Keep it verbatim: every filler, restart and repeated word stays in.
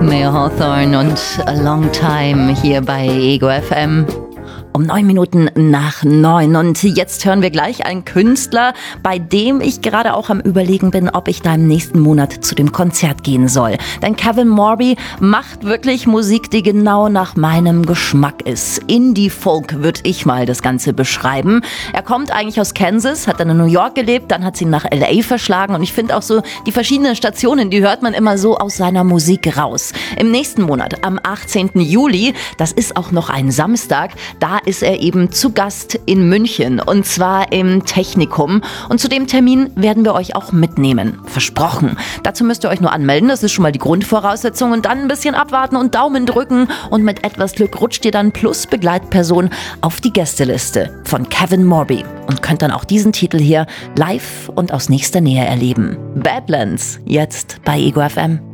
Mayor Hawthorne und A Long Time hier bei Ego F M. Um neun Minuten nach neun. Und jetzt hören wir gleich einen Künstler, bei dem ich gerade auch am Überlegen bin, ob ich da im nächsten Monat zu dem Konzert gehen soll. Denn Kevin Morby macht wirklich Musik, die genau nach meinem Geschmack ist. Indie-Folk würde ich mal das Ganze beschreiben. Er kommt eigentlich aus Kansas, hat dann in New York gelebt, dann hat sie ihn nach L A verschlagen. Und ich finde auch so, die verschiedenen Stationen, die hört man immer so aus seiner Musik raus. Im nächsten Monat, am achtzehnten Juli, das ist auch noch ein Samstag, da ist er eben zu Gast in München und zwar im Technikum. Und zu dem Termin werden wir euch auch mitnehmen. Versprochen. Dazu müsst ihr euch nur anmelden, das ist schon mal die Grundvoraussetzung und dann ein bisschen abwarten und Daumen drücken und mit etwas Glück rutscht ihr dann plus Begleitperson auf die Gästeliste von Kevin Morby und könnt dann auch diesen Titel hier live und aus nächster Nähe erleben. Badlands, jetzt bei Ego F M.